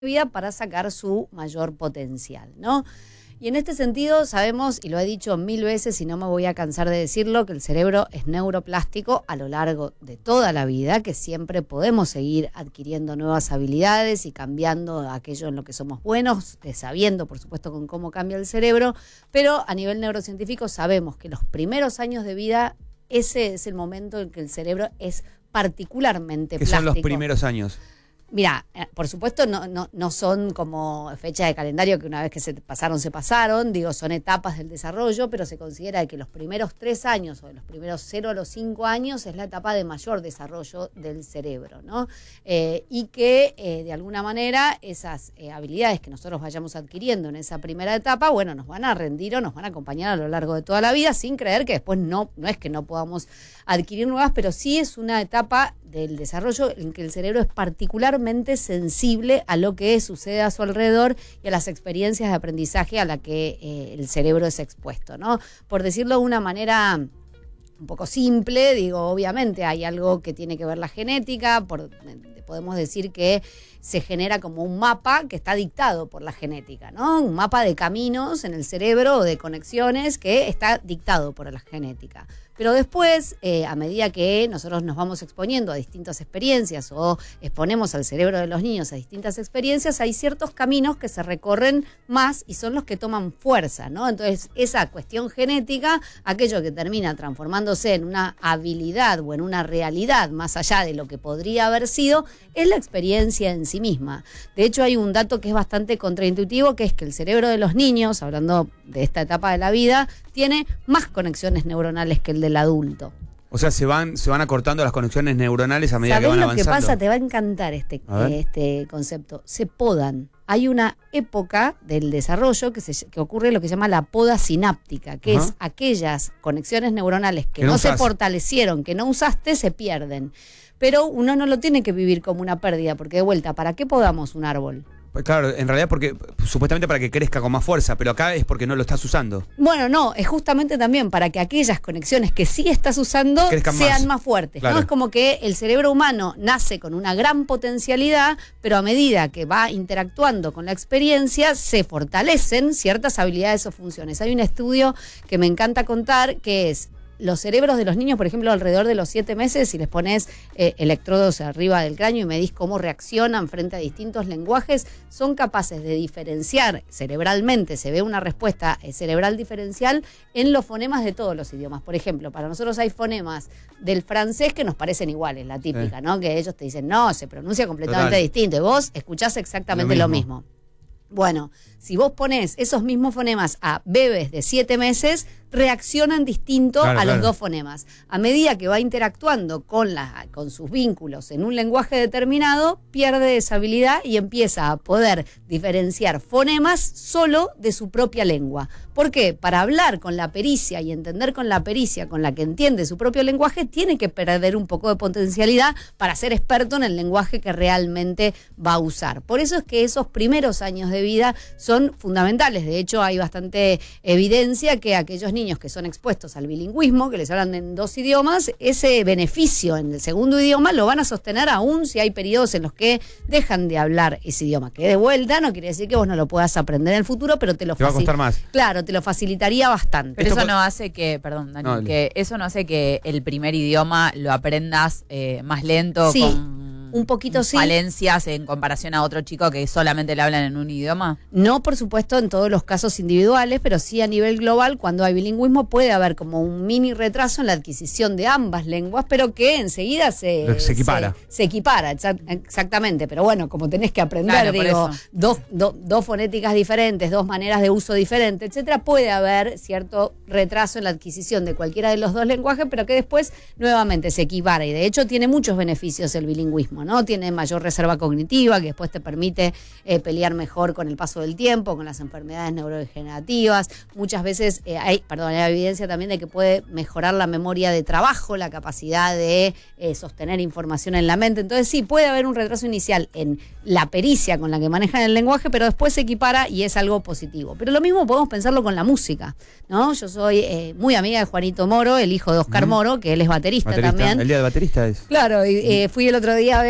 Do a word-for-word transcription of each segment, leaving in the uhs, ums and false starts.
vida para sacar su mayor potencial, ¿no? Y en este sentido sabemos, y lo he dicho mil veces y no me voy a cansar de decirlo, que el cerebro es neuroplástico a lo largo de toda la vida, que siempre podemos seguir adquiriendo nuevas habilidades y cambiando aquello en lo que somos buenos, sabiendo, por supuesto, con cómo cambia el cerebro, pero a nivel neurocientífico sabemos que los primeros años de vida, ese es el momento en que el cerebro es particularmente ¿Qué plástico. son los primeros años? Mira, por supuesto no, no, no son como fecha de calendario que una vez que se pasaron, se pasaron, digo, son etapas del desarrollo, pero se considera que los primeros tres años o de los primeros cero a los cinco años es la etapa de mayor desarrollo del cerebro, ¿no? Eh, y que eh, de alguna manera esas eh, habilidades que nosotros vayamos adquiriendo en esa primera etapa, bueno, nos van a rendir o nos van a acompañar a lo largo de toda la vida, sin creer que después no, no es que no podamos adquirir nuevas, pero sí es una etapa del desarrollo en que el cerebro es particularmente sensible a lo que sucede a su alrededor y a las experiencias de aprendizaje a la que eh, el cerebro es expuesto, ¿no? Por decirlo de una manera un poco simple, digo, obviamente hay algo que tiene que ver la genética, por, podemos decir que se genera como un mapa que está dictado por la genética, ¿no? Un mapa de caminos en el cerebro o de conexiones que está dictado por la genética. Pero después, eh, a medida que nosotros nos vamos exponiendo a distintas experiencias o exponemos al cerebro de los niños a distintas experiencias, hay ciertos caminos que se recorren más y son los que toman fuerza, ¿no? Entonces, esa cuestión genética, aquello que termina transformándose en una habilidad o en una realidad más allá de lo que podría haber sido, es la experiencia en sí misma. De hecho, hay un dato que es bastante contraintuitivo, que es que el cerebro de los niños, hablando de esta etapa de la vida, tiene más conexiones neuronales que el del adulto. O sea, se van, se van acortando las conexiones neuronales a medida que van avanzando. ¿Sabés lo que pasa? Te va a encantar este, eh, este concepto. Se podan. Hay una época del desarrollo que, se, que ocurre lo que se llama la poda sináptica, que Ajá. es aquellas conexiones neuronales que, que no, no se fortalecieron, que no usaste, se pierden. Pero uno no lo tiene que vivir como una pérdida, porque de vuelta, ¿para qué podamos un árbol? Pues claro, en realidad porque supuestamente para que crezca con más fuerza, pero acá es porque no lo estás usando. Bueno, no, es justamente también para que aquellas conexiones que sí estás usando crezcan sean más, más fuertes. Claro. ¿No? Es como que el cerebro humano nace con una gran potencialidad, pero a medida que va interactuando con la experiencia, se fortalecen ciertas habilidades o funciones. Hay un estudio que me encanta contar que es los cerebros de los niños, por ejemplo, alrededor de los siete meses, si les pones eh, electrodos arriba del cráneo y medís cómo reaccionan frente a distintos lenguajes, son capaces de diferenciar cerebralmente, se ve una respuesta eh, cerebral diferencial en los fonemas de todos los idiomas. Por ejemplo, para nosotros hay fonemas del francés que nos parecen iguales, la típica, sí. ¿no? Que ellos te dicen, no, se pronuncia completamente Total. distinto, y vos escuchás exactamente lo mismo. Lo mismo. Bueno, si vos ponés esos mismos fonemas a bebés de siete meses, reaccionan distinto claro, a los claro. dos fonemas. A medida que va interactuando con, la, con sus vínculos en un lenguaje determinado, pierde esa habilidad y empieza a poder diferenciar fonemas solo de su propia lengua. ¿Por qué? Para hablar con la pericia y entender con la pericia con la que entiende su propio lenguaje, tiene que perder un poco de potencialidad para ser experto en el lenguaje que realmente va a usar. Por eso es que esos primeros años de vida son fundamentales. De hecho, hay bastante evidencia que aquellos niños que son expuestos al bilingüismo, que les hablan en dos idiomas, ese beneficio en el segundo idioma lo van a sostener aún si hay periodos en los que dejan de hablar ese idioma. Que de vuelta no quiere decir que vos no lo puedas aprender en el futuro, pero te lo te va a costar más. Claro, te lo facilitaría bastante. Pero eso no hace que, perdón, Dani, no, que eso no hace que el primer idioma lo aprendas eh, más lento, sí. con un poquito sí. falencias en comparación a otro chico que solamente le hablan en un idioma. No, por supuesto, en todos los casos individuales, pero sí a nivel global, cuando hay bilingüismo puede haber como un mini retraso en la adquisición de ambas lenguas, pero que enseguida se, se equipara. Se, se equipara, exactamente. Pero bueno, como tenés que aprender, claro, digo, dos, do, dos fonéticas diferentes, dos maneras de uso diferentes, etcétera, puede haber cierto retraso en la adquisición de cualquiera de los dos lenguajes, pero que después nuevamente se equipara. Y de hecho tiene muchos beneficios el bilingüismo, ¿no? Tiene mayor reserva cognitiva, que después te permite eh, pelear mejor con el paso del tiempo, con las enfermedades neurodegenerativas. Muchas veces eh, hay, perdón, hay evidencia también de que puede mejorar la memoria de trabajo, la capacidad de eh, sostener información en la mente. Entonces sí, puede haber un retraso inicial en la pericia con la que manejan el lenguaje, pero después se equipara y es algo positivo. Pero lo mismo podemos pensarlo con la música, ¿no? Yo soy eh, muy amiga de Juanito Moro, el hijo de Oscar mm. Moro, que él es baterista, baterista también. El día de baterista es. Claro, y eh, fui el otro día a ver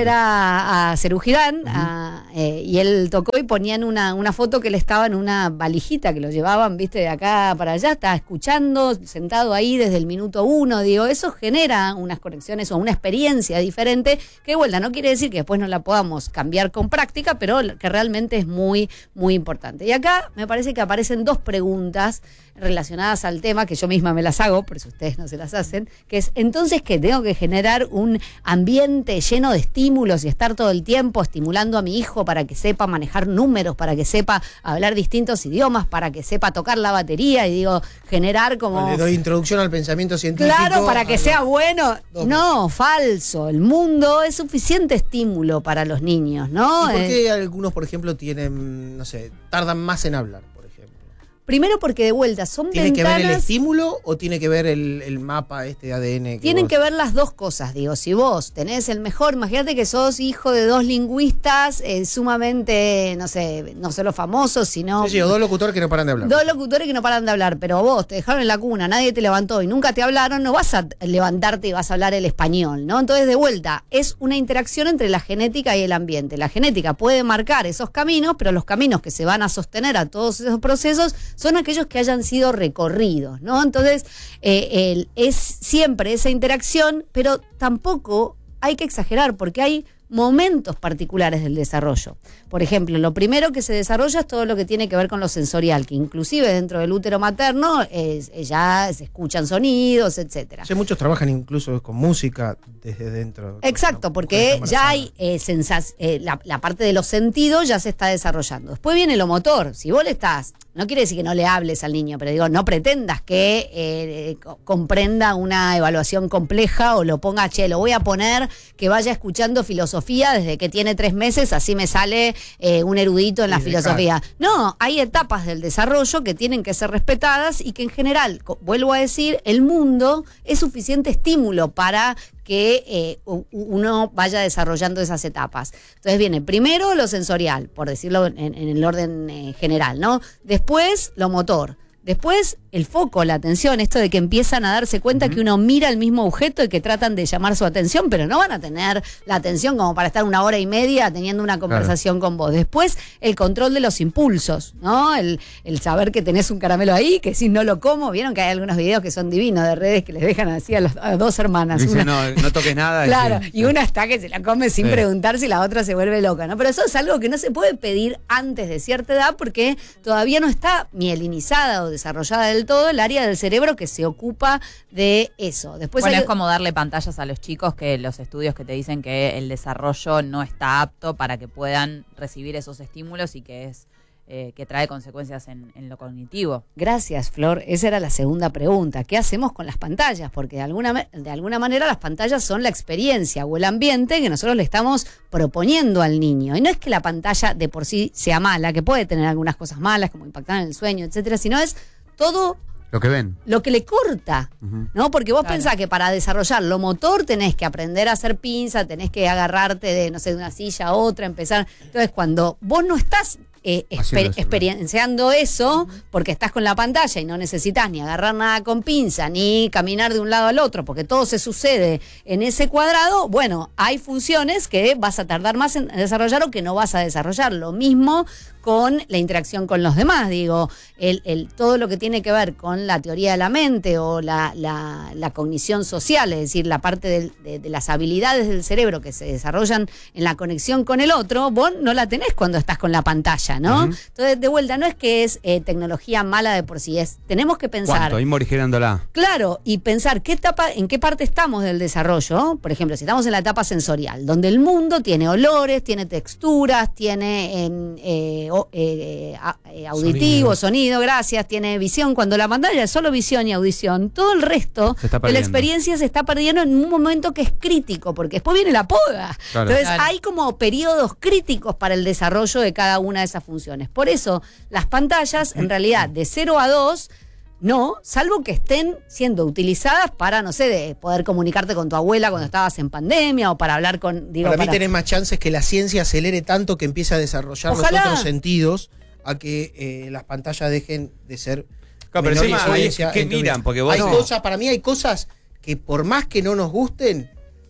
ver a, a Serú Girán, uh-huh. a, eh, y él tocó y ponían una, una foto que él estaba en una valijita que lo llevaban, viste, de acá para allá, estaba escuchando, sentado ahí desde el minuto uno. Digo, eso genera unas conexiones o una experiencia diferente que, vuelta, no quiere decir que después no la podamos cambiar con práctica, pero que realmente es muy, muy importante. Y acá me parece que aparecen dos preguntas relacionadas al tema, que yo misma me las hago, por eso ustedes no se las hacen, que es, entonces, ¿qué? ¿Tengo que generar un ambiente lleno de estímulos y estar todo el tiempo estimulando a mi hijo para que sepa manejar números, para que sepa hablar distintos idiomas, para que sepa tocar la batería y digo, generar como... Le doy introducción al pensamiento científico. Claro, para que sea bueno. No, falso. El mundo es suficiente estímulo para los niños, ¿no? ¿Y por qué eh, algunos, por ejemplo, tienen, no sé, tardan más en hablar? Primero porque de vuelta son ¿Tiene ventanas... que ver el estímulo o tiene que ver el, el mapa este de A D N? Que Tienen vos... que ver las dos cosas, digo. Si vos tenés el mejor, imagínate que sos hijo de dos lingüistas eh, sumamente, no sé, no solo famosos, sino... Sí, sí, o dos locutores que no paran de hablar. Dos locutores que no paran de hablar, pero vos te dejaron en la cuna, nadie te levantó y nunca te hablaron, no vas a levantarte y vas a hablar el español, ¿no? Entonces, de vuelta, es una interacción entre la genética y el ambiente. La genética puede marcar esos caminos, pero los caminos que se van a sostener a todos esos procesos son aquellos que hayan sido recorridos, ¿no? Entonces, eh, el, es siempre esa interacción, pero tampoco hay que exagerar, porque hay momentos particulares del desarrollo. Por ejemplo, lo primero que se desarrolla es todo lo que tiene que ver con lo sensorial, que inclusive dentro del útero materno es, ya se escuchan sonidos, etcétera. Sí, muchos trabajan incluso con música desde dentro. Exacto, porque ya hay eh, sensas, eh, la, la parte de los sentidos ya se está desarrollando. Después viene lo motor. Si vos le estás, no quiere decir que no le hables al niño, pero digo, no pretendas que eh, comprenda una evaluación compleja o lo ponga, che, lo voy a poner que vaya escuchando filosofía desde que tiene tres meses, así me sale eh, un erudito en la filosofía. No, hay etapas del desarrollo que tienen que ser respetadas y que en general, vuelvo a decir, el mundo es suficiente estímulo para que eh, uno vaya desarrollando esas etapas. Entonces viene primero lo sensorial, por decirlo en, en el orden eh, general, ¿no? Después lo motor. Después, el foco, la atención, esto de que empiezan a darse cuenta uh-huh. que uno mira el mismo objeto y que tratan de llamar su atención, pero no van a tener la atención como para estar una hora y media teniendo una conversación claro. con vos. Después, el control de los impulsos, ¿no? El, el saber que tenés un caramelo ahí, que si no lo como, vieron que hay algunos videos que son divinos de redes que les dejan así a, los, a dos hermanas. Dice, una, no, no toques nada. Claro, sí. y una está que se la come sin sí. preguntar si la otra se vuelve loca, ¿no? Pero eso es algo que no se puede pedir antes de cierta edad porque todavía no está mielinizada o desarrollada del todo el área del cerebro que se ocupa de eso. Después bueno, hay... es como darle pantallas a los chicos, que los estudios que te dicen que el desarrollo no está apto para que puedan recibir esos estímulos y que es eh, que trae consecuencias en, en lo cognitivo. Gracias, Flor. Esa era la segunda pregunta. ¿Qué hacemos con las pantallas? Porque de alguna, de alguna manera las pantallas son la experiencia o el ambiente que nosotros le estamos proponiendo al niño. Y no es que la pantalla de por sí sea mala, que puede tener algunas cosas malas, como impactar en el sueño, etcétera, sino es todo lo que ven, lo que le corta, uh-huh. ¿no? Porque vos claro. pensás que para desarrollar lo motor tenés que aprender a hacer pinza, tenés que agarrarte de, no sé, de una silla a otra, empezar. Entonces, cuando vos no estás eh, exper- eso, experienciando eso, uh-huh. porque estás con la pantalla y no necesitas ni agarrar nada con pinza, ni caminar de un lado al otro, porque todo se sucede en ese cuadrado, bueno, hay funciones que vas a tardar más en desarrollar o que no vas a desarrollar. Lo mismo con la interacción con los demás, digo, el, el, todo lo que tiene que ver con la teoría de la mente o la, la, la cognición social, es decir, la parte de, de, de las habilidades del cerebro que se desarrollan en la conexión con el otro, vos no la tenés cuando estás con la pantalla, ¿no? Uh-huh. Entonces, de vuelta, no es que es eh, tecnología mala de por sí, es tenemos que pensar... ¿Cuánto? Ahí morigerándola. Claro, y pensar qué etapa, en qué parte estamos del desarrollo. Por ejemplo, si estamos en la etapa sensorial, donde el mundo tiene olores, tiene texturas, tiene... En, eh, O, eh, eh, auditivo, sonido. sonido, gracias, tiene visión. Cuando la pantalla es solo visión y audición, todo el resto de la experiencia se está perdiendo en un momento que es crítico, porque después viene la poda. Claro. Entonces claro. hay como periodos críticos para el desarrollo de cada una de esas funciones. Por eso, las pantallas, en realidad, de cero a dos, no, salvo que estén siendo utilizadas para, no sé, de poder comunicarte con tu abuela cuando estabas en pandemia o para hablar con... Digo, para mí para... tenés más chances que la ciencia acelere tanto que empiece a desarrollar Ojalá. los otros sentidos a que eh, las pantallas dejen de ser... Claro, pero encima, ahí es que miran, porque vos... Hay no. cosas, para mí hay cosas que por más que no nos gusten,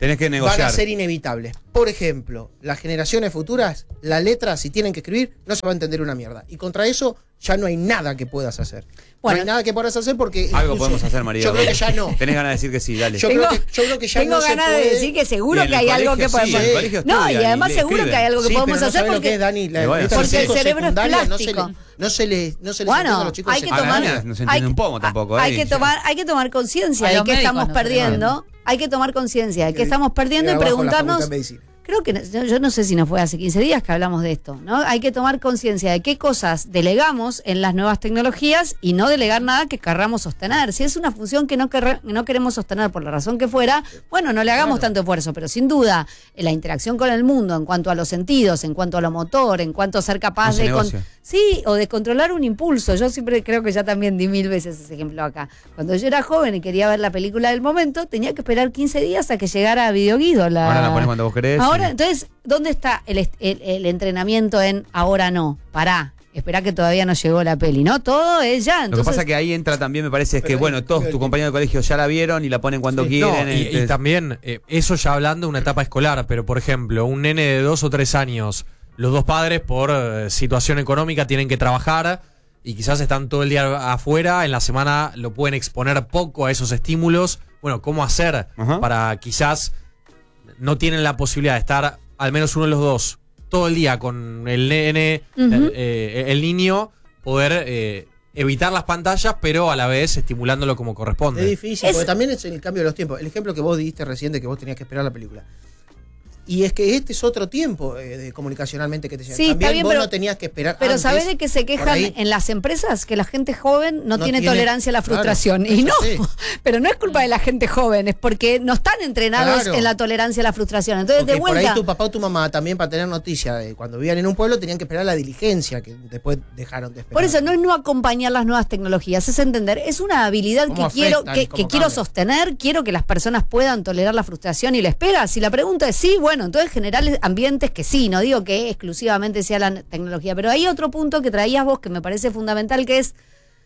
Tenés que negociar. Van a ser inevitables. Por ejemplo, las generaciones futuras, la letra, si tienen que escribir, no se va a entender una mierda. Y contra eso ya no hay nada que puedas hacer. Bueno, no hay nada que puedas hacer porque... Algo podemos hacer, María. Yo creo que ya no. Tenés ganas de decir que sí, dale. Yo, tengo, creo, que, yo creo que ya tengo no se puede. Tengo ganas de decir que seguro que hay algo que podemos sí, hacer. No, y además seguro que hay algo que sí, podemos pero no hacer porque... Lo que es, Dani, la, bueno, porque el cerebro es plástico. No se le no se les bueno, a los chicos. Hay que tomar, ah, no se entiende un poco tampoco. Hay, eh, que tomar, hay que tomar conciencia de que estamos no perdiendo. Hay que tomar conciencia de que estamos perdiendo y preguntarnos... Creo que yo no sé si no fue hace quince días que hablamos de esto, ¿no? Hay que tomar conciencia de qué cosas delegamos en las nuevas tecnologías y no delegar nada que querramos sostener. Si es una función que no, quer no queremos sostener por la razón que fuera, bueno, no le hagamos claro. tanto esfuerzo, pero sin duda la interacción con el mundo en cuanto a los sentidos, en cuanto a lo motor, en cuanto a ser capaz no de... Con sí, o de controlar un impulso. Yo siempre creo que ya también di mil veces ese ejemplo acá. Cuando yo era joven y quería ver la película del momento, tenía que esperar quince días a que llegara a Videoguido. La... Ahora la pones cuando vos querés. Ahora, entonces, ¿dónde está el, el, el entrenamiento en ahora no? Pará, esperá que todavía no llegó la peli, ¿no? Todo es ya. Entonces... Lo que pasa que ahí entra también, me parece, es que, bueno, todos tus compañeros de colegio ya la vieron y la ponen cuando sí, quieren. No, y, este... y también, eh, eso ya hablando de una etapa escolar, pero por ejemplo, un nene de dos o tres años, los dos padres por eh, situación económica tienen que trabajar y quizás están todo el día afuera, en la semana lo pueden exponer poco a esos estímulos. Bueno, ¿cómo hacer Ajá. para quizás no tienen la posibilidad de estar al menos uno de los dos todo el día con el nene, uh-huh. el, eh, el niño, poder eh, evitar las pantallas, pero a la vez estimulándolo como corresponde? Es difícil, es... porque también es el cambio de los tiempos. El ejemplo que vos diste recién de que vos tenías que esperar la película. Y es que este es otro tiempo eh, de, comunicacionalmente que te decían. Sí, también bien, vos pero, no tenías que esperar. Pero antes, ¿sabés de qué se quejan ahí, en las empresas? Que la gente joven no, no tiene, tiene tolerancia a la frustración. Claro, y no, sí. pero no es culpa de la gente joven, es porque no están entrenados claro. en la tolerancia a la frustración. Entonces, porque de vuelta. Por ahí tu papá o tu mamá también, para tener noticia de cuando vivían en un pueblo, tenían que esperar la diligencia, que después dejaron de esperar. Por eso no es no acompañar las nuevas tecnologías, es entender, es una habilidad que quiero, que, que quiero sostener, quiero que las personas puedan tolerar la frustración y la espera. Si la pregunta es sí, bueno, entonces generar ambientes que sí, no digo que exclusivamente sea la tecnología, pero hay otro punto que traías vos que me parece fundamental, que es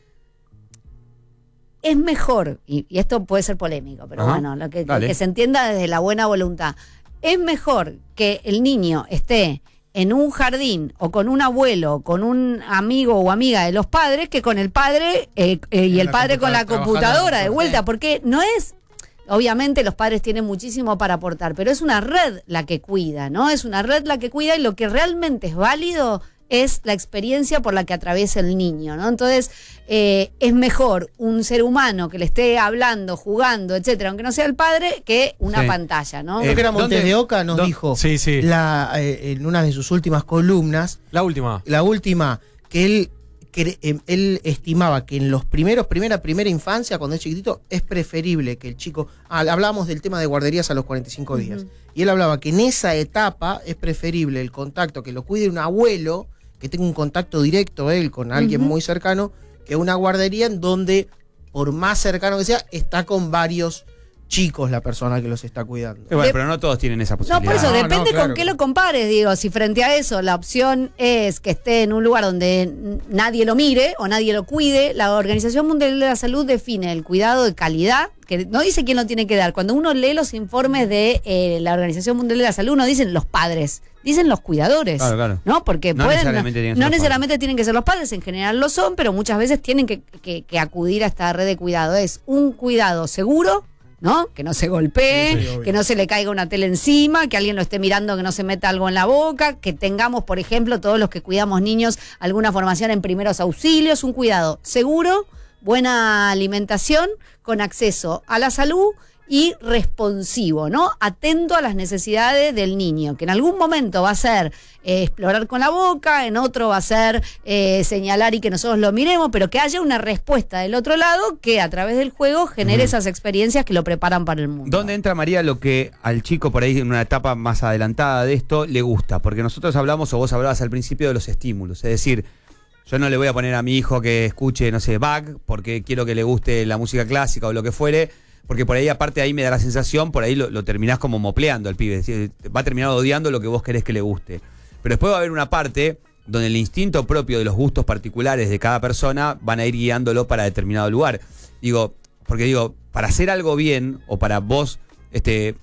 es mejor, y, y esto puede ser polémico, pero Ajá, bueno, lo que, que se entienda desde la buena voluntad, es mejor que el niño esté en un jardín o con un abuelo, con un amigo o amiga de los padres, que con el padre eh, eh, y el padre con la computadora de vuelta, porque no es... Obviamente los padres tienen muchísimo para aportar, pero es una red la que cuida, ¿no? Es una red la que cuida y lo que realmente es válido es la experiencia por la que atraviesa el niño, ¿no? Entonces, eh, es mejor un ser humano que le esté hablando, jugando, etcétera, aunque no sea el padre, que una sí. pantalla, ¿no? Creo eh, que era Montes de Oca nos ¿dónde? dijo sí, sí. La, eh, en una de sus últimas columnas. La última. La última, que él... que él estimaba que en los primeros, primera, primera infancia, cuando es chiquitito, es preferible que el chico... Ah, hablábamos del tema de guarderías a los cuarenta y cinco días. Uh-huh. Y él hablaba que en esa etapa es preferible el contacto, que lo cuide un abuelo, que tenga un contacto directo él con alguien uh-huh. muy cercano, que una guardería en donde, por más cercano que sea, está con varios chicos la persona que los está cuidando. Eh, bueno, de, pero no todos tienen esa posibilidad. No, por eso, no, depende no, claro. con qué lo compares, digo, si frente a eso la opción es que esté en un lugar donde nadie lo mire o nadie lo cuide, la Organización Mundial de la Salud define el cuidado de calidad, que no dice quién lo tiene que dar. Cuando uno lee los informes de eh, la Organización Mundial de la Salud, no dicen los padres, dicen los cuidadores, claro, claro. ¿no? Porque no pueden, necesariamente, tienen, no necesariamente tienen que ser los padres, en general lo son, pero muchas veces tienen que, que, que acudir a esta red de cuidado. Es un cuidado seguro, ¿no? Que no se golpee, sí, sí, que no se le caiga una tele encima, que alguien lo esté mirando, que no se meta algo en la boca, que tengamos, por ejemplo, todos los que cuidamos niños, alguna formación en primeros auxilios, un cuidado seguro, buena alimentación, con acceso a la salud y responsivo, ¿no? Atento a las necesidades del niño, que en algún momento va a ser eh, explorar con la boca, en otro va a ser eh, señalar y que nosotros lo miremos, pero que haya una respuesta del otro lado que a través del juego genere uh-huh. esas experiencias que lo preparan para el mundo. ¿Dónde entra, María, lo que al chico por ahí en una etapa más adelantada de esto le gusta? Porque nosotros hablamos, o vos hablabas al principio, de los estímulos, es decir, yo no le voy a poner a mi hijo que escuche, no sé, Bach, porque quiero que le guste la música clásica o lo que fuere, porque por ahí, aparte, ahí me da la sensación, por ahí lo, lo terminás como mopleando al pibe, es decir, va a terminar odiando lo que vos querés que le guste. Pero después va a haber una parte donde el instinto propio de los gustos particulares de cada persona van a ir guiándolo para determinado lugar. Digo, porque digo, para hacer algo bien, o para vos, este,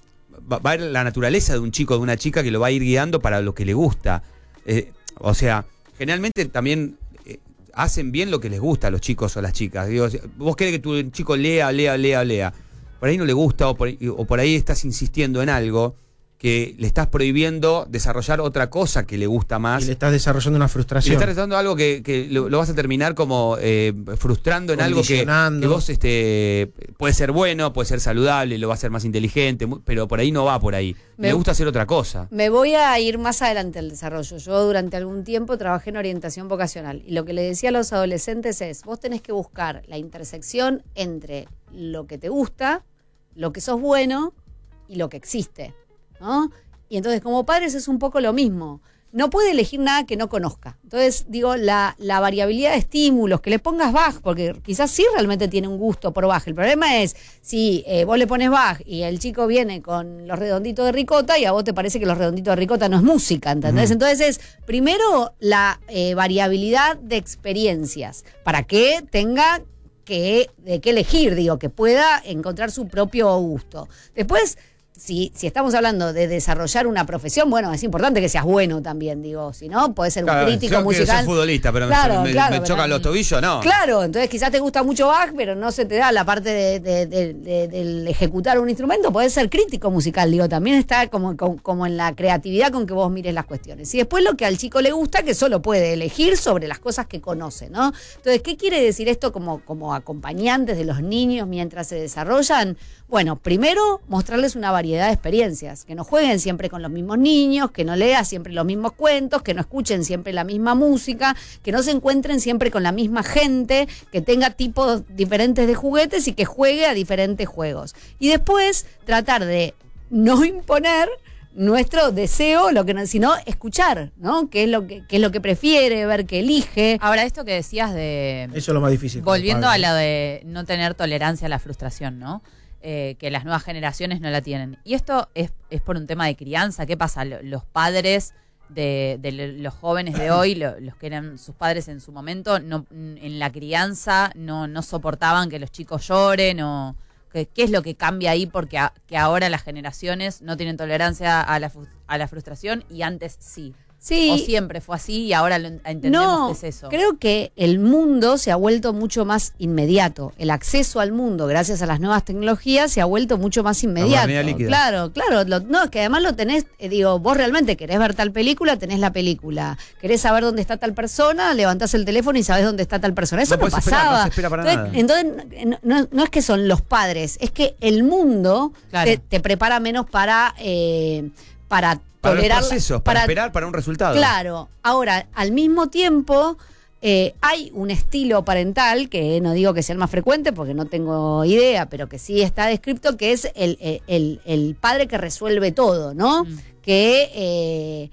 va, va a haber la naturaleza de un chico o de una chica que lo va a ir guiando para lo que le gusta. Eh, o sea, generalmente también eh, hacen bien lo que les gusta a los chicos o las chicas. Digo, vos querés que tu chico lea, lea, lea, lea. Por ahí no le gusta o por, o por ahí estás insistiendo en algo que le estás prohibiendo desarrollar otra cosa que le gusta más. Y le estás desarrollando una frustración. Y le estás desarrollando algo que, que lo, lo vas a terminar como eh, frustrando en algo que, que vos este, puede ser bueno, puede ser saludable, lo va a hacer más inteligente, pero por ahí no va por ahí. Me, le gusta hacer otra cosa. Me voy a ir más adelante al desarrollo. Yo durante algún tiempo trabajé en orientación vocacional y lo que le decía a los adolescentes es, vos tenés que buscar la intersección entre lo que te gusta, lo que sos bueno y lo que existe, ¿no? Y entonces como padres es un poco lo mismo. No puede elegir nada que no conozca. Entonces, digo, la, la variabilidad de estímulos, que le pongas Bach, porque quizás sí realmente tiene un gusto por Bach. El problema es si eh, vos le pones Bach y el chico viene con los redonditos de ricota y a vos te parece que los redonditos de ricota no es música, ¿entendés? Mm. Entonces es, primero, la eh, variabilidad de experiencias, para que tenga que, de qué elegir, digo, que pueda encontrar su propio gusto. Después, Si, si estamos hablando de desarrollar una profesión, bueno, es importante que seas bueno también, digo, si no, podés ser un claro, crítico yo musical. Yo soy futbolista, pero claro, me, claro, me chocan los tobillos, no. Claro, entonces quizás te gusta mucho Bach, pero no se te da la parte de, de, de, de, de ejecutar un instrumento, podés ser crítico musical, digo, también está como, como, como en la creatividad con que vos mires las cuestiones. Y después lo que al chico le gusta, que solo puede elegir sobre las cosas que conoce, ¿no? Entonces, ¿qué quiere decir esto como, como acompañantes de los niños mientras se desarrollan? Bueno, primero, mostrarles una variedad de experiencias, que no jueguen siempre con los mismos niños, que no lean siempre los mismos cuentos, que no escuchen siempre la misma música, que no se encuentren siempre con la misma gente, que tenga tipos diferentes de juguetes y que juegue a diferentes juegos. Y después, tratar de no imponer nuestro deseo, lo que no, sino escuchar, ¿no? ¿Qué es lo que, qué es lo que prefiere, ver qué elige? Ahora, esto que decías de... Eso es lo más difícil. Volviendo a lo de no tener tolerancia a la frustración, ¿no? Eh, que las nuevas generaciones no la tienen. Y esto es, es por un tema de crianza. ¿Qué pasa? Los padres de, de los jóvenes de hoy, lo, los que eran sus padres en su momento, no, en la crianza no, no soportaban que los chicos lloren o... ¿Qué, qué es lo que cambia ahí? Porque a, que ahora las generaciones no tienen tolerancia a la, a la frustración y antes sí. Sí. O siempre fue así y ahora lo entendemos no, que es eso. Creo que el mundo se ha vuelto mucho más inmediato. El acceso al mundo, gracias a las nuevas tecnologías, se ha vuelto mucho más inmediato. Claro, claro. Lo, no, es que además lo tenés, eh, digo, vos realmente querés ver tal película, tenés la película. Querés saber dónde está tal persona, levantás el teléfono y sabés dónde está tal persona. Eso no, no pasaba. Esperar, no se espera para entonces, nada. entonces no, no es que son los padres, es que el mundo claro. te, te prepara menos para... Eh, para Para tolerar, los procesos, para, para esperar para un resultado. Claro. Ahora, al mismo tiempo, eh, hay un estilo parental, que no digo que sea el más frecuente, porque no tengo idea, pero que sí está descrito, que es el, el, el, el padre que resuelve todo, ¿no? Mm. Que... Eh,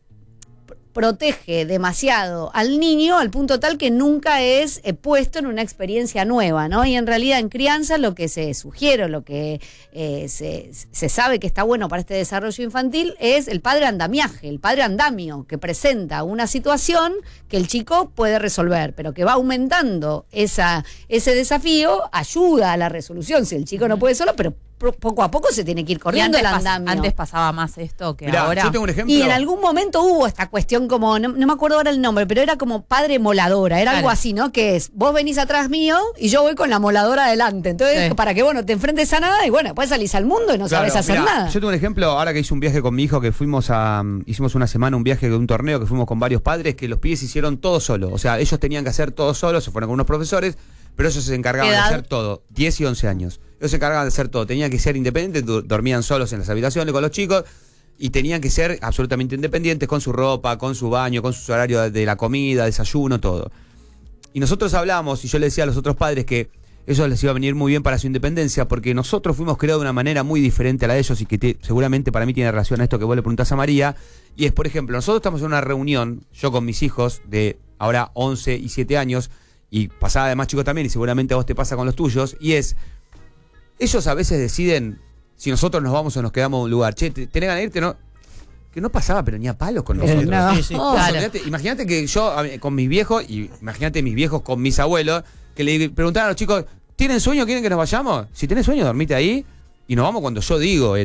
protege demasiado al niño al punto tal que nunca es eh, puesto en una experiencia nueva, ¿no? Y en realidad en crianza lo que se sugiere, lo que eh, se, se sabe que está bueno para este desarrollo infantil es el padre andamiaje, el padre andamio, que presenta una situación que el chico puede resolver, pero que va aumentando esa, ese desafío, ayuda a la resolución, si el chico no puede solo, pero poco a poco se tiene que ir corriendo el andamio. Antes pasaba más esto que Mirá, ahora. Yo tengo un ejemplo. Y en algún momento hubo esta cuestión como, no, no me acuerdo ahora el nombre, pero era como padre moladora, era claro. algo así, ¿no? Que es, vos venís atrás mío y yo voy con la moladora adelante. Entonces, sí. para que vos no te enfrentes a nada y bueno, después salís al mundo y no claro, sabés hacer mirá, nada. Yo tengo un ejemplo, ahora que hice un viaje con mi hijo, que fuimos a, hicimos una semana un viaje de un torneo, que fuimos con varios padres, que los pibes hicieron todo solo. O sea, ellos tenían que hacer todo solo, se fueron con unos profesores, pero ellos se encargaban de hacer todo, diez y once años. Ellos se encargaban de hacer todo, tenían que ser independientes, dormían solos en las habitaciones con los chicos y tenían que ser absolutamente independientes con su ropa, con su baño, con su horario de la comida, desayuno, todo. Y nosotros hablamos, y yo le decía a los otros padres que eso les iba a venir muy bien para su independencia, porque nosotros fuimos creados de una manera muy diferente a la de ellos y que te, seguramente para mí tiene relación a esto que vos le preguntás a María. Y es, por ejemplo, nosotros estamos en una reunión, yo con mis hijos de ahora once y siete años, y pasaba de más chicos también, y seguramente a vos te pasa con los tuyos, y es, ellos a veces deciden si nosotros nos vamos o nos quedamos en un lugar. Che, ¿tenés ganas de irte? No, que no pasaba, pero ni a palos con nosotros. No. Sí, sí. Oh, claro. Imagínate que yo, con mis viejos, y imagínate mis viejos con mis abuelos, que le preguntaban a los chicos, ¿tienen sueño? ¿Quieren que nos vayamos? Si tenés sueño, dormite ahí, y nos vamos cuando yo digo, era.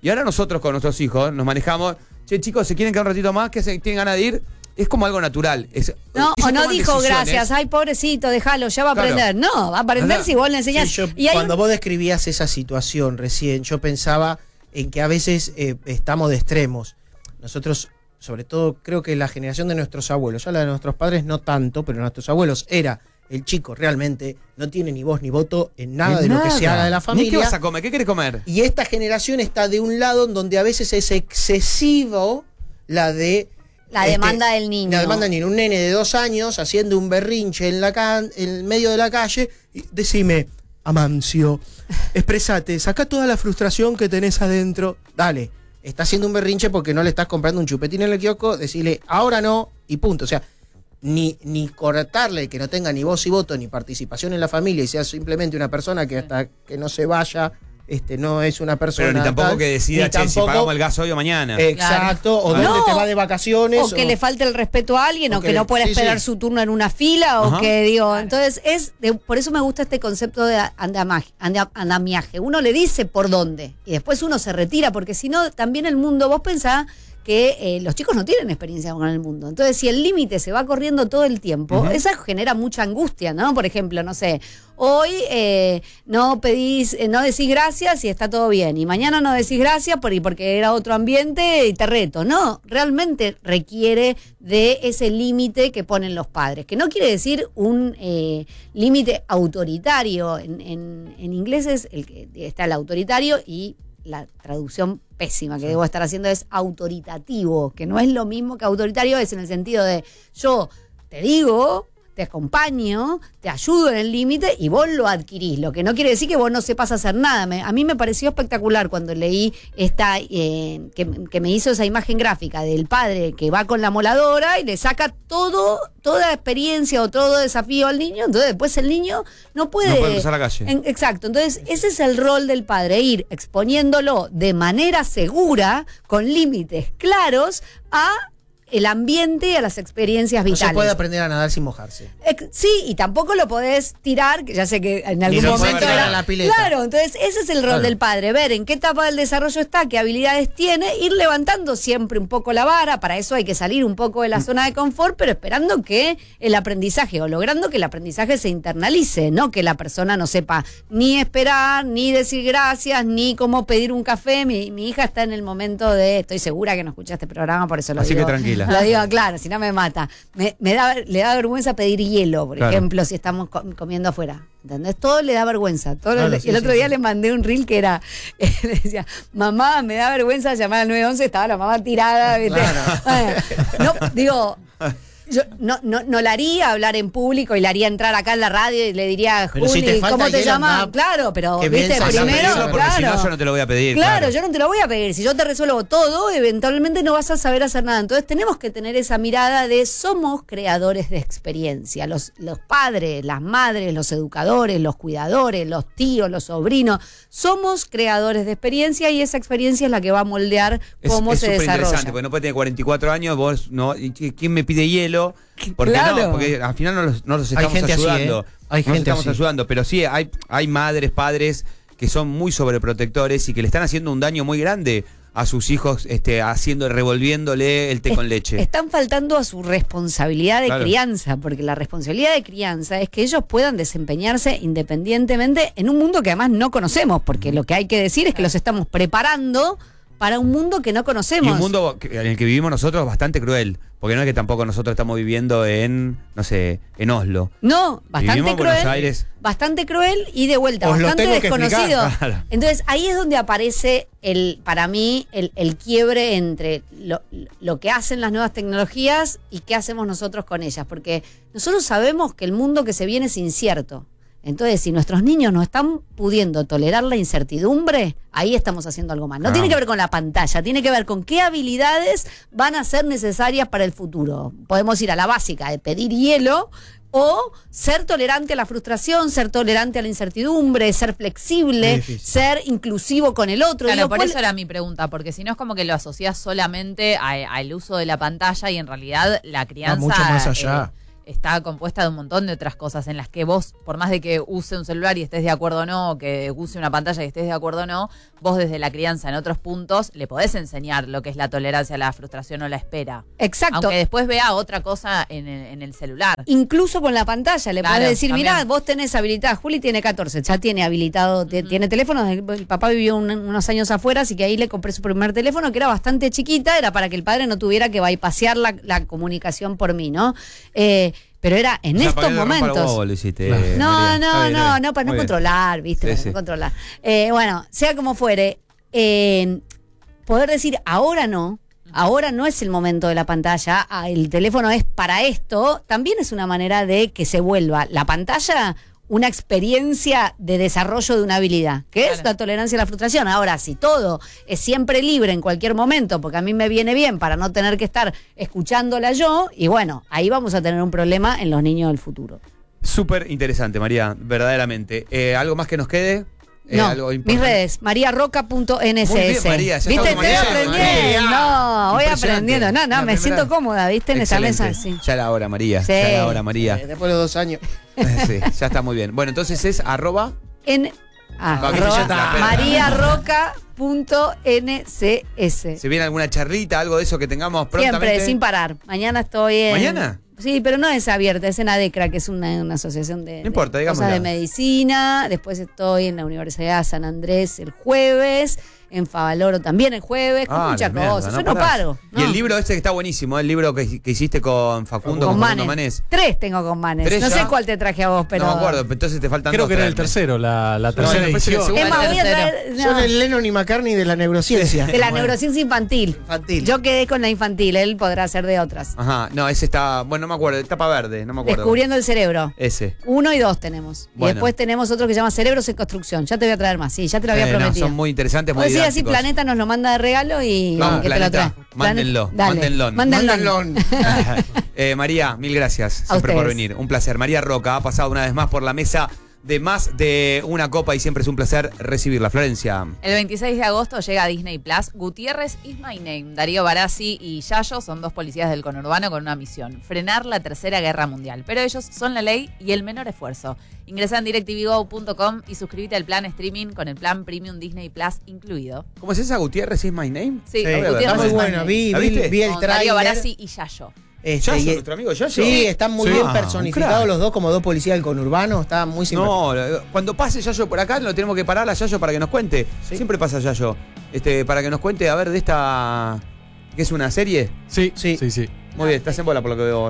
Y ahora nosotros con nuestros hijos nos manejamos, che, chicos, ¿se quieren quedar un ratito más? ¿Que se tienen ganas de ir? Es como algo natural. Es, no, o no dijo gracias, ay, pobrecito, déjalo, ya va a claro. aprender. No, va a aprender si vos le enseñás. Sí, yo, y cuando un... vos describías esa situación recién, yo pensaba en que a veces eh, estamos de extremos. Nosotros, sobre todo, creo que la generación de nuestros abuelos, ya la de nuestros padres no tanto, pero nuestros abuelos era... El chico realmente no tiene ni voz ni voto en nada de, de nada. Lo que se haga de la familia. ¿Qué vas a comer? ¿Qué querés comer? Y esta generación está de un lado en donde a veces es excesivo la de... La este, demanda del niño. La demanda del niño. Un nene de dos años haciendo un berrinche en la can, en medio de la calle. Y decime, Amancio, expresate, saca toda la frustración que tenés adentro. Dale, está haciendo un berrinche porque no le estás comprando un chupetín en el kiosco. Decirle, ahora no, y punto. O sea... Ni, ni cortarle que no tenga ni voz y voto ni participación en la familia y sea simplemente una persona que hasta que no se vaya este no es una persona. Pero ni tampoco tal, que decida, che, tampoco, si pagamos el gas hoy o mañana. Exacto, claro. O dónde no, te va de vacaciones. O, o que le falte el respeto a alguien, o, o que, que no pueda sí, esperar sí. su turno en una fila, o Ajá. que digo, claro. entonces es, de, por eso me gusta este concepto de andamaje, andamiaje. Uno le dice por dónde, y después uno se retira, porque si no, también el mundo, vos pensás que eh, los chicos no tienen experiencia con el mundo. Entonces, si el límite se va corriendo todo el tiempo, uh-huh. eso genera mucha angustia, ¿no? Por ejemplo, no sé, hoy eh, no pedís, eh, no decís gracias y está todo bien, y mañana no decís gracias por, porque era otro ambiente y te reto. No, realmente requiere de ese límite que ponen los padres, que no quiere decir un eh, límite autoritario. En, en, en inglés es el que está el autoritario y la traducción pésima que sí. debo estar haciendo es autoritativo, que no es lo mismo que autoritario, es en el sentido de yo te digo, te acompaño, te ayudo en el límite y vos lo adquirís, lo que no quiere decir que vos no sepas hacer nada. Me, a mí me pareció espectacular cuando leí esta eh, que, que me hizo esa imagen gráfica del padre que va con la moladora y le saca todo, toda experiencia o todo desafío al niño, entonces después el niño no puede, no puede cruzar la calle. En, exacto, entonces ese es el rol del padre, ir exponiéndolo de manera segura, con límites claros, a el ambiente y a las experiencias vitales. No se puede aprender a nadar sin mojarse. Eh, sí, y tampoco lo podés tirar, que ya sé que en algún no momento era la pileta. Claro, entonces ese es el rol claro. del padre, ver en qué etapa del desarrollo está, qué habilidades tiene, ir levantando siempre un poco la vara. Para eso hay que salir un poco de la zona de confort, pero esperando que el aprendizaje, o logrando que el aprendizaje se internalice, no que la persona no sepa ni esperar, ni decir gracias, ni cómo pedir un café. Mi, mi hija está en el momento de, estoy segura que no escucha este programa, por eso lo Así digo. que tranquila. Lo digo, claro, si no me mata. Me, me da, le da vergüenza pedir hielo, por claro. ejemplo, si estamos co- comiendo afuera. ¿Entendés? Todo le da vergüenza. Todo claro, le, sí, el otro sí, día sí. le mandé un reel que era, eh, decía, mamá, me da vergüenza llamar al nueve once, estaba la mamá tirada. ¿viste? Claro. Bueno, no, digo... Yo no, no, no la haría hablar en público y la haría entrar acá en la radio y le diría, Juli, si te ¿cómo te llamas? Claro, pero viste, primero, claro. Si no, yo no te lo voy a pedir. Claro, claro, yo no te lo voy a pedir. Si yo te resuelvo todo, eventualmente no vas a saber hacer nada. Entonces tenemos que tener esa mirada de somos creadores de experiencia. Los, los padres, las madres, los educadores, los cuidadores, los tíos, los sobrinos. Somos creadores de experiencia y esa experiencia es la que va a moldear cómo es, es se desarrolla. Es súper interesante, porque no puede tener cuarenta y cuatro años, vos no, ¿quién me pide hielo? Porque claro. no, porque al final no los, no los estamos hay gente ayudando. Así, ¿eh? Hay no los gente estamos así. ayudando, pero sí hay, hay madres, padres que son muy sobreprotectores y que le están haciendo un daño muy grande a sus hijos, este, haciendo, revolviéndole el té es, con leche. Están faltando a su responsabilidad de claro. crianza, porque la responsabilidad de crianza es que ellos puedan desempeñarse independientemente en un mundo que además no conocemos, porque lo que hay que decir es que los estamos preparando para un mundo que no conocemos. Y un mundo en el que vivimos nosotros bastante cruel. Porque no es que tampoco nosotros estamos viviendo en, no sé, en Oslo. No, bastante Vivimos cruel. En Buenos Aires. Bastante cruel y de vuelta, Os bastante desconocido. Claro. Entonces ahí es donde aparece el, para mí, el, el quiebre entre lo, lo que hacen las nuevas tecnologías y qué hacemos nosotros con ellas. Porque nosotros sabemos que el mundo que se viene es incierto. Entonces, si nuestros niños no están pudiendo tolerar la incertidumbre, ahí estamos haciendo algo mal. No ah. tiene que ver con la pantalla, tiene que ver con qué habilidades van a ser necesarias para el futuro. Podemos ir a la básica de pedir hielo o ser tolerante a la frustración, ser tolerante a la incertidumbre, ser flexible, ser inclusivo con el otro. Claro, Digo, por ¿cuál? eso era mi pregunta, porque si no es como que lo asocias solamente a- al uso de la pantalla y en realidad la crianza... Va mucho más allá. Eh, está compuesta de un montón de otras cosas en las que vos, por más de que use un celular y estés de acuerdo o no, o que use una pantalla y estés de acuerdo o no, vos desde la crianza en otros puntos le podés enseñar lo que es la tolerancia a la frustración o la espera. Exacto. Aunque después vea otra cosa en el, en el celular. Incluso con la pantalla, le Claro, podés decir, también. mirá, vos tenés habilitada, Juli tiene catorce, ya tiene habilitado, te- Ujú. tiene teléfono, el, el papá vivió un- unos años afuera, así que ahí le compré su primer teléfono, que era bastante chiquita, era para que el padre no tuviera que bypasear la, la comunicación por mí, ¿no? Eh, pero era en O sea, estos para que no rompa los momentos. huevos lo hiciste, No, María. Está no, bien, no, está bien. no, para no Muy bien. controlar, ¿viste? Sí, Para sí. no controlar. Eh, bueno, sea como fuere, eh, poder decir ahora no, ahora no es el momento de la pantalla, ah, el teléfono es para esto, también es una manera de que se vuelva la pantalla una experiencia de desarrollo de una habilidad, que es Claro. la tolerancia a la frustración. Ahora, si todo es siempre libre en cualquier momento, porque a mí me viene bien para no tener que estar escuchándola yo, y bueno, ahí vamos a tener un problema en los niños del futuro. Súper interesante, María, verdaderamente. Eh, ¿Algo más que nos quede? Eh, No, algo mis importante. redes, mariaroca punto n s s. Muy bien, María, ya ¿Viste? estamos Estoy María, aprendiendo. No, voy Impresionante. aprendiendo. No, no, La me primera- siento cómoda, ¿viste? En esa Excelente. mesa, sí. Ya era hora, María. Sí. Ya era hora, María. Eh, después de los dos años. Sí, ya está muy bien. Bueno, entonces es arroba. En ah, Va, que arroba ya está. mariaroca punto n c s. ¿Se viene alguna charlita, algo de eso que tengamos prontamente? Siempre, sin parar. Mañana estoy en... ¿Mañana? Sí, pero no es abierta, es en ADECRA, que es una, una asociación de, No importa, de cosas digámosla. de medicina. Después estoy en la Universidad de San Andrés el jueves, en Favaloro también el jueves, con Ah, muchas la mierda, cosas. Yo no parás. paro. Y el no. libro este que está buenísimo, el libro que, que hiciste con Facundo, Con con Facundo Manes. Manés. Tres tengo con Manes. ¿Tres No ya? sé cuál te traje a vos, pero... No me acuerdo, pero entonces te faltan Creo dos que era el traerme. tercero, la, la tercera me parece que el edición. segundo. Es más, voy a Tercero. traer... no. Son el Lennon y McCartney de la neurociencia. De la Bueno, neurociencia infantil. infantil. Yo quedé con la infantil, él podrá hacer de otras. Ajá, no, ese está, bueno, no me acuerdo, tapa verde, no me acuerdo. Descubriendo el cerebro. Ese. Uno y dos tenemos. Y Bueno. después tenemos otro que se llama Cerebros en Construcción. Ya te voy a traer más. Sí, ya te lo había Eh, no, prometido. son muy interesantes, muy Vos decís así, didácticos. Planeta nos lo manda de regalo y Vamos, que te lo trae. Planeta, mándenlo, Dale, mándenlo. Mándenlo. Mándenlo. Eh, María, mil gracias siempre por ustedes. venir. Un placer. María Roca ha pasado una vez más por la mesa de Más de una Copa y siempre es un placer recibirla. Florencia. El veintiséis de agosto llega a Disney Plus Gutiérrez is my name. Darío Barassi y Yayo son dos policías del conurbano con una misión: frenar la tercera guerra mundial. Pero ellos son la ley y el menor esfuerzo. Ingresa en directivigo punto com y suscríbete al plan streaming con el plan Premium Disney Plus incluido. ¿Cómo es esa? ¿Gutiérrez is my name? Sí, Sí, a ver, Gutiérrez está muy is my buena. name. Vi, ¿La vi, viste? vi el Con Darío tráiler. Barassi y Yayo. Este, Yayo, y- nuestro amigo Yayo. Sí, están muy Sí. bien Ah, personificados un los dos como dos policías del conurbano. Está muy simpático. No, cuando pase Yayo por acá, lo tenemos que parar a Yayo para que nos cuente. Sí. Siempre pasa Yayo. Este, para que nos cuente, a ver, de esta. ¿Qué es una serie? Sí, Sí. sí, sí. Muy bien, estás en bola por lo que veo.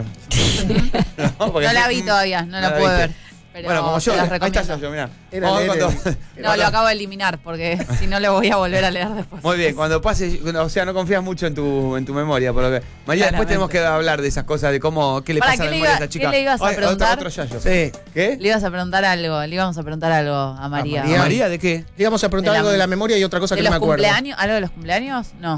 no, porque- No la vi todavía, no la la pude viste. ver. Pero Bueno, como yo, te las ahí está recomiendo. Yayo, mirá. Era Vamos a ver leer cuando- No, lo acabo de eliminar porque si no lo voy a volver a leer después. Muy bien, cuando pase, o sea, no confías mucho en tu, en tu memoria, por lo que. María, después Claramente. tenemos que hablar de esas cosas, de cómo, qué le Pará, pasa a la ¿qué le memoria a iba- esta chica. qué le ibas a Ay, otro- preguntar? Otro, Yayo. Sí. ¿Qué? Le ibas a preguntar algo, le íbamos a preguntar algo a María. ¿A María. María de qué? Le íbamos a preguntar De la- algo de la memoria y otra cosa ¿De que no los me acuerdo. cumpleaños? ¿Algo de los cumpleaños? No,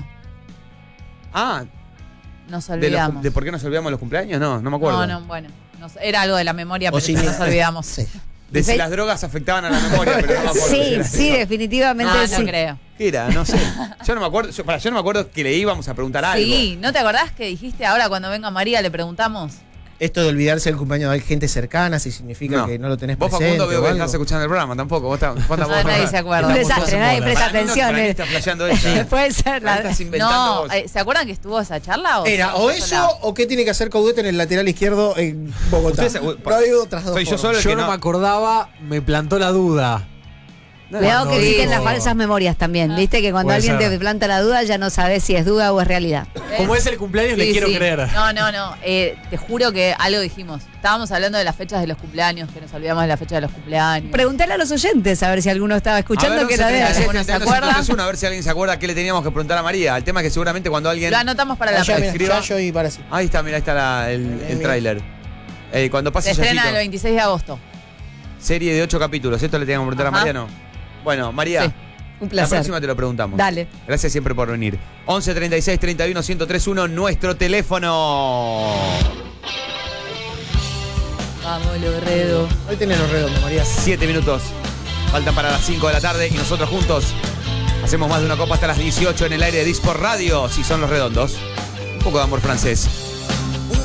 Ah, nos de, los, olvidamos. de por qué nos olvidamos los cumpleaños, no, no me acuerdo. No, no, bueno. nos- era algo de la memoria, O pero si ya no- nos olvidamos. Sí. De si Fe- las drogas afectaban a la memoria, pero no me acuerdo. Sí, qué era sí, eso. definitivamente No, sí. no creo. ¿Qué era? No sé. Yo no me acuerdo, yo, para, yo no me acuerdo que le íbamos a preguntar algo. Sí, ¿no te acordás que dijiste ahora cuando venga María le preguntamos? Esto de olvidarse del cumpleaños de gente cercana, si significa que no lo tenés Vos, presente. Facundo, veo o que algo. estás escuchando el programa tampoco. Vos estás, vos estás- No, vos- nadie vos- se acuerda. Un estamos desastre, todos en nadie bola. presta Para mí no- atención, para mí eh. está flasheando ella. Puede ser Para mí la... estás inventando No, vos. eh, ¿se acuerdan que estuvo esa charla? O Era o yo eso sola? o qué tiene que hacer Caudete en el lateral izquierdo en Bogotá. Ustedes- no hay otras dos Soy yo formas. solo el Yo que no, no- me acordaba, me plantó la duda. Cuidado que Cuando existen digo- las falsas memorias también, ¿viste? Que cuando Puede alguien ser. te planta la duda ya no sabes si es duda o es realidad. Como es el cumpleaños, le Sí, quiero sí. creer. No, no, no. Eh, te juro que algo dijimos. Estábamos hablando de las fechas de los cumpleaños, que nos olvidamos de la fecha de los cumpleaños. Preguntale a los oyentes a ver si alguno estaba escuchando que era de... once treinta y seis, ¿Alguno se ¿se acuerda? A ver si alguien se acuerda qué le teníamos que preguntar a María. El tema es que seguramente cuando alguien. Lo anotamos para la Allá, próxima. mira, escriba. Yayo y para sí. Ahí está, mira, ahí está la- el, el Mira. tráiler. Eh, cuando Se pase estrena Yayito. el veintiséis de agosto. Serie de ocho capítulos. ¿Esto le teníamos que preguntar Ajá. a María? No. Bueno, María, Sí. Un la placer. próxima te lo preguntamos. Dale. Gracias siempre por venir. once treinta y seis, treinta y uno, ciento tres uno, nuestro teléfono. Vamos, Lorredo. Hoy tenés los redondos, María. Siete minutos. Faltan para las cinco de la tarde y nosotros juntos hacemos más de una copa hasta las dieciocho en el aire de Disport Radio. Si son los redondos. Un poco de amor francés.